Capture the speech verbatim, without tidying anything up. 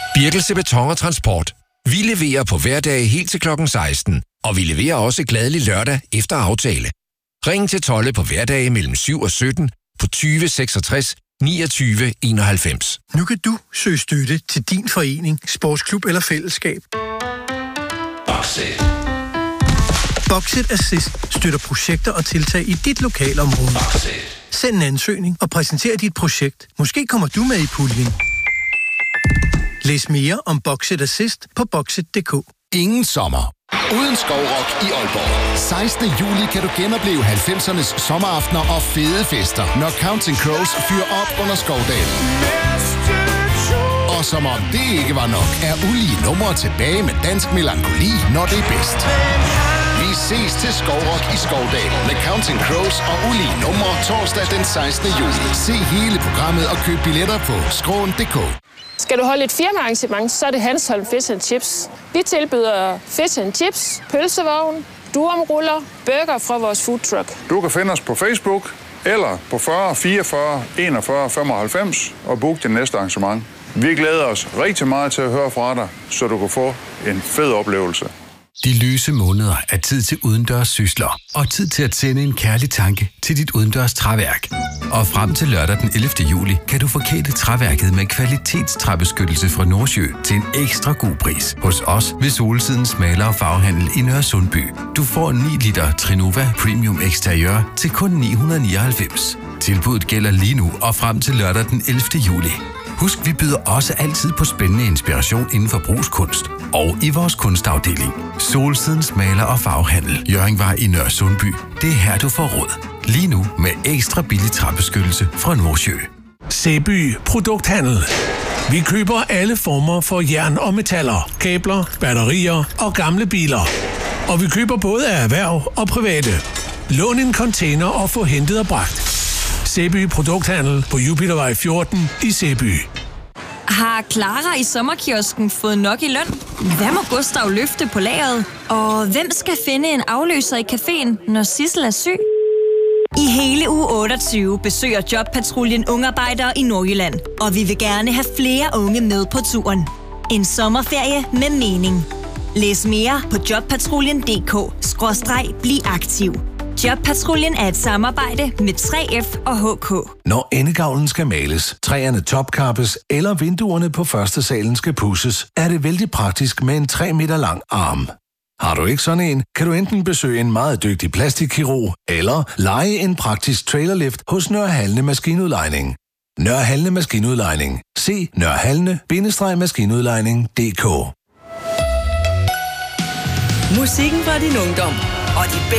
Birkelse Beton og Transport. Vi leverer på hverdage helt til klokken seksten, og vi leverer også glædelig lørdag efter aftale. Ring til Tolle på hverdage mellem syv og sytten på tyve seksogtres niogtyve enoghalvfems. Nu kan du søge støtte til din forening, sportsklub eller fællesskab. Boxit. Boxit Assist støtter projekter og tiltag i dit lokalområde. Boxit. Send en ansøgning og præsenter dit projekt. Måske kommer du med i puljen. Læs mere om Boxit Assist på boxit punktum d k. Ingen sommer uden Skovrock i Aalborg. sekstende juli kan du genopleve halvfemsernes sommeraftener og fede fester, når Counting Crows fyrer op under Skovdalen. Og som om det ikke var nok, er ulige numre tilbage med dansk melankoli, når det er bedst. Vi ses til Skovrock i Skovdalen med Counting Crows og ulige numre torsdag den sekstende juli. Se hele programmet og køb billetter på skråen punktum d k. Skal du holde et firmaarrangement, så er det Hanstholm Fish and Chips. Vi tilbyder fish and chips, pølsevogn, durumruller, burger fra vores food truck. Du kan finde os på Facebook eller på fyrre fireogfyrre enogfyrre femoghalvfems og book det næste arrangement. Vi glæder os rigtig meget til at høre fra dig, så du kan få en fed oplevelse. De lyse måneder er tid til udendørs sysler og tid til at sende en kærlig tanke til dit udendørs træværk. Og frem til lørdag den ellevte juli kan du forkæle træværket med kvalitetstræbeskyttelse fra Nordsjø til en ekstra god pris hos os ved Solsidens Maler- og Farvehandel i Nørre Sundby. Du får ni liter Trinova Premium Exteriør til kun ni hundrede nioghalvfems. Tilbuddet gælder lige nu og frem til lørdag den ellevte juli. Husk, vi byder også altid på spændende inspiration inden for brugskunst og i vores kunstafdeling. Solsidens Maler- og Farvehandel, Hjørringvej i Nørre Sundby. Det er her, du får råd. Lige nu med ekstra billig træbeskyttelse fra Nordsjø. Sæby Produkthandel. Vi køber alle former for jern og metaller, kabler, batterier og gamle biler. Og vi køber både af erhverv og private. Lån en container og få hentet og bragt. Sæby Produkthandel på Jupitervej fjorten i Sæby. Har Clara i sommerkiosken fået nok i løn? Hvad må Gustav løfte på lageret? Og hvem skal finde en afløser i caféen, når Sissel er syg? I hele uge otteogtyve besøger Jobpatruljen ungarbejdere i Nordjylland. Og vi vil gerne have flere unge med på turen. En sommerferie med mening. Læs mere på jobpatruljen punktum d k skråstreg bliv aktiv. Jobpatruljen er et samarbejde med tre F og H K. Når endegavlen skal males, træerne topkappes eller vinduerne på første salen skal pudses, er det vældig praktisk med en tre meter lang arm. Har du ikke sådan en, kan du enten besøge en meget dygtig plastikkirurg eller leje en praktisk trailerlift hos Nørre Halne Maskinudlejning. Nørre Halne Maskinudlejning. Se nørrehalne bindestreg maskinudlejning punktum d k. Musikken fra din ungdom og de